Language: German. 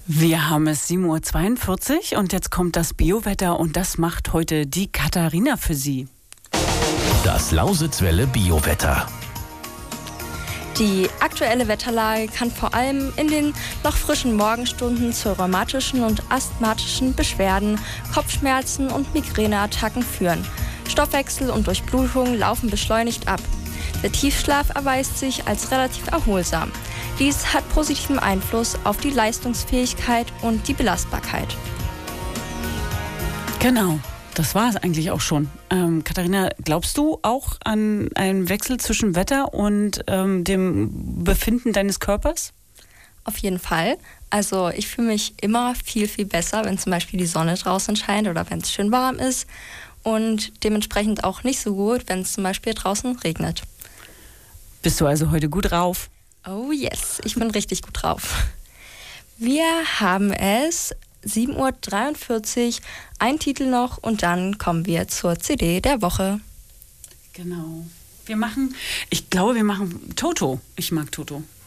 Wir haben es 7:42 Uhr und jetzt kommt das Biowetter und das macht heute die Katharina für Sie. Das Lausitzwelle Biowetter. Die aktuelle Wetterlage kann vor allem in den noch frischen Morgenstunden zu rheumatischen und asthmatischen Beschwerden, Kopfschmerzen und Migräneattacken führen. Stoffwechsel und Durchblutung laufen beschleunigt ab. Der Tiefschlaf erweist sich als relativ erholsam. Dies hat positiven Einfluss auf die Leistungsfähigkeit und die Belastbarkeit. Genau, das war es eigentlich auch schon. Katharina, glaubst du auch an einen Wechsel zwischen Wetter und dem Befinden deines Körpers? Auf jeden Fall. Also ich fühle mich immer viel, viel besser, wenn zum Beispiel die Sonne draußen scheint oder wenn es schön warm ist. Und dementsprechend auch nicht so gut, wenn es zum Beispiel draußen regnet. Bist du also heute gut drauf? Oh yes, ich bin richtig gut drauf. Wir haben es 7:43 Uhr, ein Titel noch und dann kommen wir zur CD der Woche. Genau. Ich glaube, wir machen Toto. Ich mag Toto.